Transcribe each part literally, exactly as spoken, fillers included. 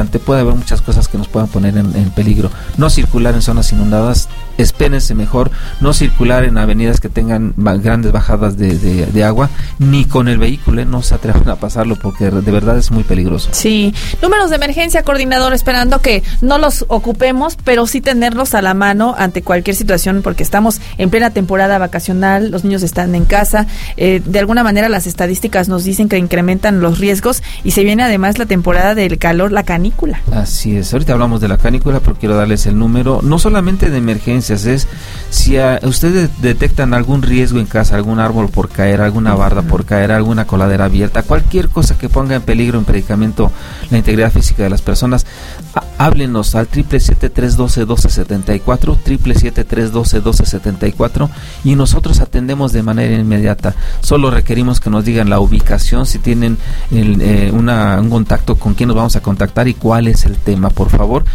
importante. Puede haber muchas cosas que nos puedan poner en, en peligro. No circular en zonas inundadas, espérense mejor, no circular en avenidas que tengan ba- grandes bajadas de, de, de agua, ni con el vehículo, ¿eh? No se atrevan a pasarlo porque de verdad es muy peligroso. Sí, números de emergencia, coordinador, esperando que no los ocupemos, pero sí tenerlos a la mano ante cualquier situación, porque estamos en plena temporada vacacional, los niños están en casa, eh, de alguna manera las estadísticas nos dicen que incrementan los riesgos y se viene además la temporada del calor, la canícula. Así es, ahorita hablamos de la canícula, pero quiero darles el número, no solamente de emergencia, es si a, ustedes detectan algún riesgo en casa, algún árbol por caer, alguna barda por caer, alguna coladera abierta, cualquier cosa que ponga en peligro, en predicamento la integridad física de las personas, a, háblenos al triple siete tres doce doce setenta y cuatro, triple siete tres doce doce setenta y cuatro, y nosotros atendemos de manera inmediata. Solo requerimos que nos digan la ubicación, si tienen el, eh, una, un contacto, con quién nos vamos a contactar y cuál es el tema, por favor.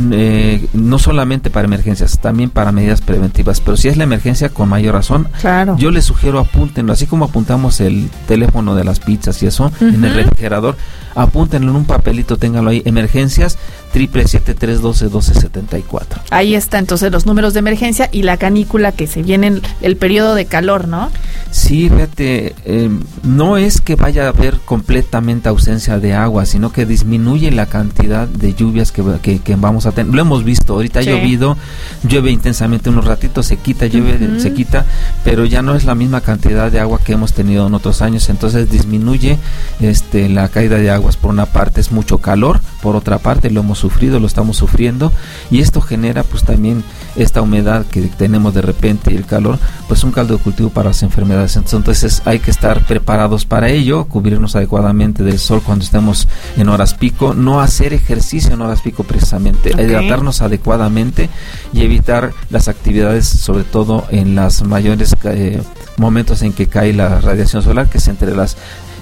Eh, no solamente para emergencias, también para medidas preventivas, pero si es la emergencia, con mayor razón. Claro. Yo les sugiero apúntenlo, así como apuntamos el teléfono de las pizzas y eso, uh-huh, en el refrigerador, apúntenlo en un papelito, ténganlo ahí, emergencias, triple siete tres doce doce setenta y cuatro. Ahí está entonces los números de emergencia y la canícula que se viene en el periodo de calor, ¿no? Sí, fíjate, eh, no es que vaya a haber completamente ausencia de agua, sino que disminuye la cantidad de lluvias que, que, que vamos a tener. Lo hemos visto, ahorita sí. Ha llovido, llueve intensamente unos ratitos, se quita, llueve, uh-huh, se quita, pero ya no es la misma cantidad de agua que hemos tenido en otros años, entonces disminuye este, la caída de aguas. Por una parte es mucho calor, por otra parte lo hemos sufrido, lo estamos sufriendo, y esto genera pues también esta humedad que tenemos de repente y el calor, pues un caldo de cultivo para las enfermedades. Entonces hay que estar preparados para ello, cubrirnos adecuadamente del sol cuando estemos en horas pico, no hacer ejercicio en horas pico precisamente, okay, hidratarnos adecuadamente y evitar las actividades, sobre todo en los mayores eh, momentos en que cae la radiación solar, que es entre las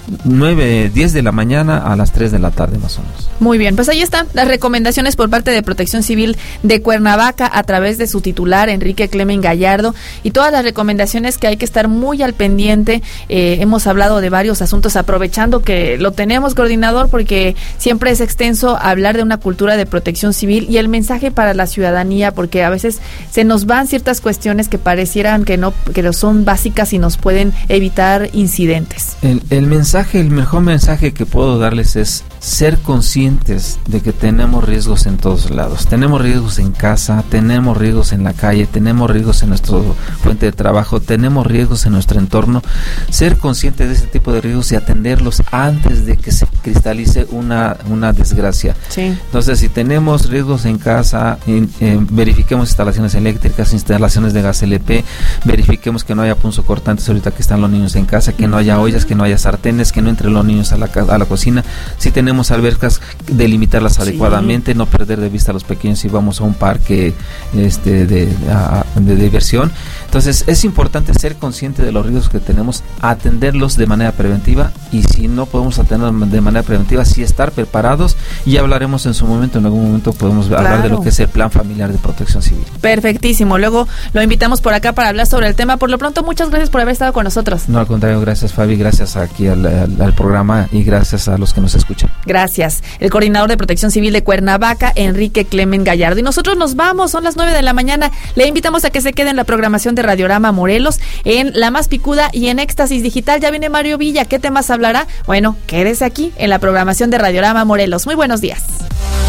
nueve, diez de la mañana a las tres de la tarde más o menos. Muy bien, pues ahí están las recomendaciones por parte de Protección Civil de Cuernavaca a través de su titular, Enrique Clemen Gallardo, y todas las recomendaciones que hay que estar muy al pendiente. Eh, hemos hablado de varios asuntos, aprovechando que lo tenemos, coordinador, porque siempre es extenso hablar de una cultura de protección civil y el mensaje para la ciudadanía, porque a veces se nos van ciertas cuestiones que parecieran que no, que no son básicas y nos pueden evitar incidentes. El, el mensaje El mejor mensaje que puedo darles es ser conscientes de que tenemos riesgos en todos lados. Tenemos riesgos en casa, tenemos riesgos en la calle, tenemos riesgos en nuestro fuente de trabajo, tenemos riesgos en nuestro entorno. Ser conscientes de ese tipo de riesgos y atenderlos antes de que se cristalice una, una desgracia. Sí. Entonces, si tenemos riesgos en casa, in, eh, verifiquemos instalaciones eléctricas, instalaciones de gas L P, verifiquemos que no haya punzocortantes ahorita que están los niños en casa, que no haya ollas, que no haya sartenes, que no entren los niños a la, a la cocina. Si tenemos albercas, delimitarlas, sí, adecuadamente, no perder de vista a los pequeños si vamos a un parque este, de, a, de diversión. Entonces es importante ser consciente de los riesgos que tenemos, atenderlos de manera preventiva, y si no podemos atenderlos de manera preventiva, sí estar preparados, y hablaremos en su momento, en algún momento podemos claro. hablar de lo que es el Plan Familiar de Protección Civil. Perfectísimo, luego lo invitamos por acá para hablar sobre el tema. Por lo pronto, muchas gracias por haber estado con nosotros. No, al contrario, gracias Fabi, gracias aquí al, al, al programa y gracias a los que nos escuchan. Gracias. El coordinador de Protección Civil de Cuernavaca, Enrique Clemen Gallardo. Y nosotros nos vamos, son las nueve de la mañana. Le invitamos a que se quede en la programación de Radiorama Morelos, en La Más Picuda y en Éxtasis Digital. Ya viene Mario Villa. ¿Qué temas hablará? Bueno, quédese aquí en la programación de Radiorama Morelos. Muy buenos días.